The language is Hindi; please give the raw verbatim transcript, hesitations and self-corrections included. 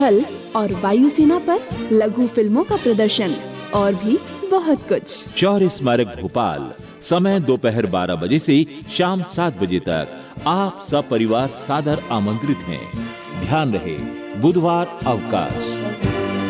थल और वायुसेना पर लघु फिल्मों का प्रदर्शन और भी बहुत कुछ। शौर्य स्मारक भोपाल, समय दोपहर बारह बजे से शाम सात बजे तक। आप सब परिवार सादर आमंत्रित हैं। ध्यान रहे, बुधवार अवकाश।